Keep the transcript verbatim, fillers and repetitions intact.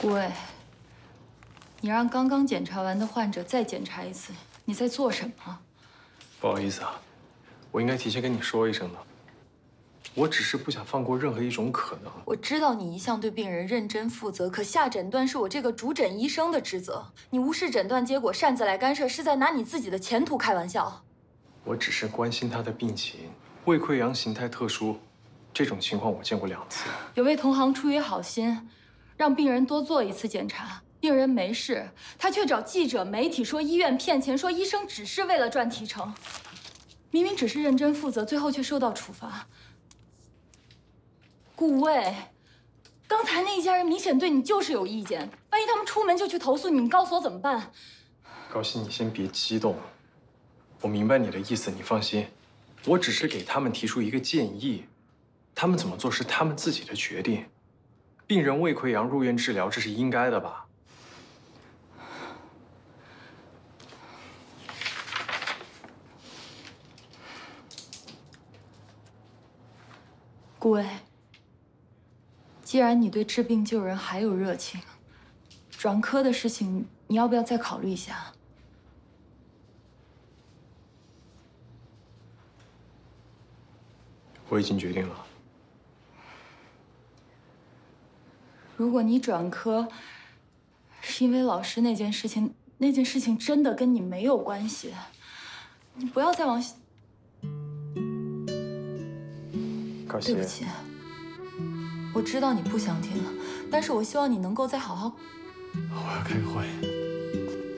顾魏，你让刚刚检查完的患者再检查一次，你在做什么？ 不好意思啊，我应该提前跟你说一声的。我只是不想放过任何一种可能。 我知道你一向对病人认真负责，可下诊断是我这个主诊医生的职责。你无视诊断结果，擅自来干涉，是在拿你自己的前途开玩笑。 我只是关心他的病情，胃溃疡形态特殊，这种情况我见过两次。 有位同行出于好心，让病人多做一次检查，病人没事，他却找记者、媒体说医院骗钱，说医生只是为了赚提成。明明只是认真负责，最后却受到处罚。顾魏，刚才那一家人明显对你就是有意见，万一他们出门就去投诉你，你告诉我怎么办？ 高希，你先别激动，我明白你的意思，你放心，我只是给他们提出一个建议，他们怎么做是他们自己的决定。病人胃溃疡入院治疗，这是应该的吧？ 顾魏，既然你对治病救人还有热情，转科的事情你要不要再考虑一下？ 我已经决定了。 如果你转科是因为老师那件事情，那件事情真的跟你没有关系，你不要再往…… 高希， 对不起，我知道你不想听，但是我希望你能够再好好。 我要开会。